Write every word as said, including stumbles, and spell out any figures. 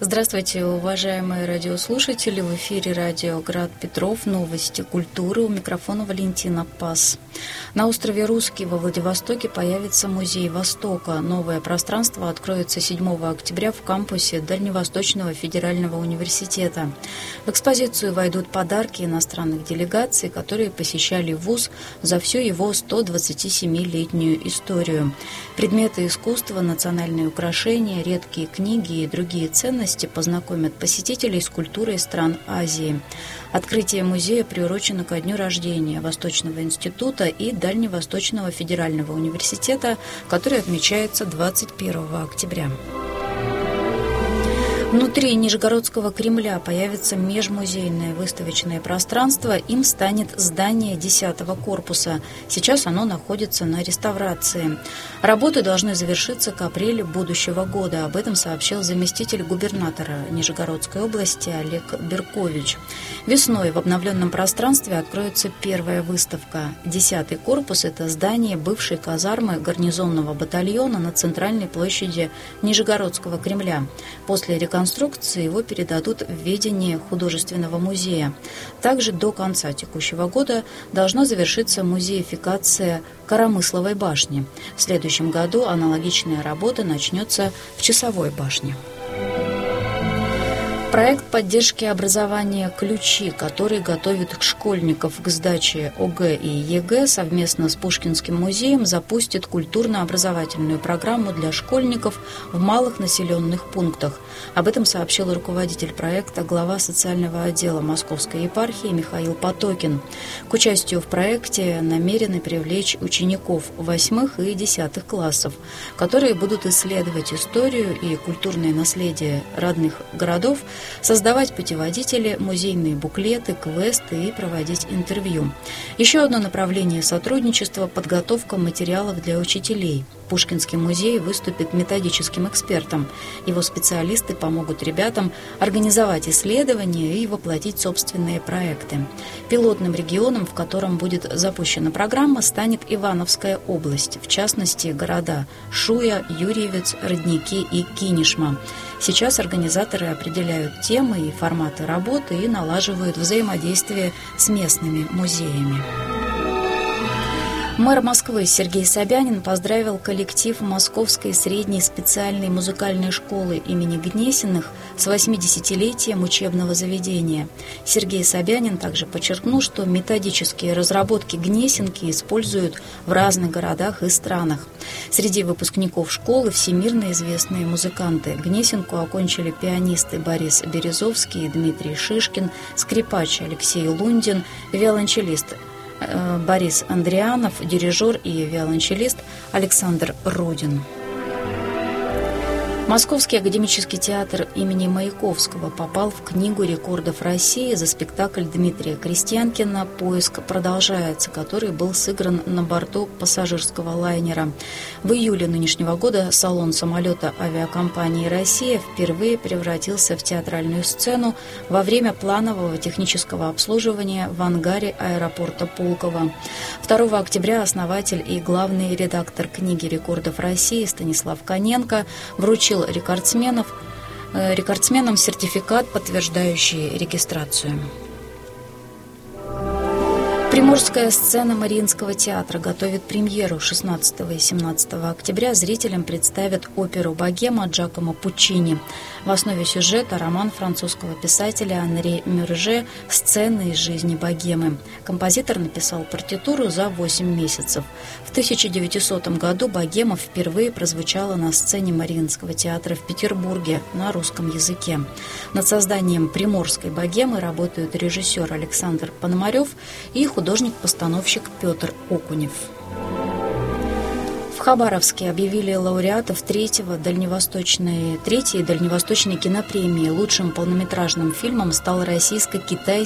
Здравствуйте, уважаемые радиослушатели. В эфире радио «Град Петров». Новости культуры. У микрофона Валентина Пас. На острове Русский во Владивостоке появится музей Востока. Новое пространство откроется седьмого октября в кампусе Дальневосточного федерального университета. В экспозицию войдут подарки иностранных делегаций, которые посещали вуз за всю его сто двадцатисемилетнюю историю. Предметы искусства, национальные украшения, редкие книги и другие ценности познакомят посетителей с культурой стран Азии. Открытие музея приурочено ко дню рождения Восточного института и Дальневосточного федерального университета, который отмечается двадцать первого октября. Внутри Нижегородского Кремля появится межмузейное выставочное пространство. Им станет здание десятого корпуса. Сейчас оно находится на реставрации. Работы должны завершиться к апрелю будущего года. Об этом сообщил заместитель губернатора Нижегородской области Олег Беркович. Весной в обновленном пространстве откроется первая выставка. Десятый корпус – это здание бывшей казармы гарнизонного батальона на центральной площади Нижегородского Кремля. После реконструкции Конструкции его передадут в ведение художественного музея. Также до конца текущего года должна завершиться музеификация Коромысловой башни. В следующем году аналогичная работа начнется в Часовой башне. Проект поддержки образования «Ключи», который готовит школьников к сдаче ОГЭ и ЕГЭ, совместно с Пушкинским музеем запустит культурно-образовательную программу для школьников в малых населенных пунктах. Об этом сообщил руководитель проекта, глава социального отдела Московской епархии Михаил Потокин. К участию в проекте намерены привлечь учеников восьмых и десятых классов, которые будут исследовать историю и культурное наследие родных городов, создавать путеводители, музейные буклеты, квесты и проводить интервью. Еще одно направление сотрудничества – подготовка материалов для учителей. Пушкинский музей выступит методическим экспертом. Его специалисты помогут ребятам организовать исследования и воплотить собственные проекты. Пилотным регионом, в котором будет запущена программа, станет Ивановская область, в частности, города Шуя, Юрьевец, Родники и Кинешма. Сейчас организаторы определяют темы и форматы работы и налаживают взаимодействие с местными музеями. Мэр Москвы Сергей Собянин поздравил коллектив Московской средней специальной музыкальной школы имени Гнесиных с восьмидесятилетием учебного заведения. Сергей Собянин также подчеркнул, что методические разработки Гнесинки используют в разных городах и странах. Среди выпускников школы всемирно известные музыканты. Гнесинку окончили пианисты Борис Березовский и Дмитрий Шишкин, скрипач Алексей Лундин, виолончелист Борис Андрианов, дирижер и виолончелист Александр Рудин. Московский академический театр имени Маяковского попал в Книгу рекордов России за спектакль Дмитрия Крестьянкина «Поиск продолжается», который был сыгран на борту пассажирского лайнера. В июле нынешнего года салон самолета авиакомпании «Россия» впервые превратился в театральную сцену во время планового технического обслуживания в ангаре аэропорта Пулково. второго октября основатель и главный редактор Книги рекордов России Станислав Коненко вручил рекордсменов, рекордсменам сертификат, подтверждающий регистрацию. Приморская сцена Мариинского театра готовит премьеру. шестнадцатого и семнадцатого октября зрителям представят оперу «Богема» Джакомо Пуччини. В основе сюжета роман французского писателя Анри Мюрже «Сцены из жизни богемы». Композитор написал партитуру за восемь месяцев. В тысяча девятисотом году «Богема» впервые прозвучала на сцене Мариинского театра в Петербурге на русском языке. Над созданием приморской «Богемы» работают режиссер Александр Пономарев и художник-постановщик Петр Окунев. В Хабаровске объявили лауреатов третьего дальневосточной, третьей дальневосточной кинопремии. Лучшим полнометражным фильмом стал российско-китайский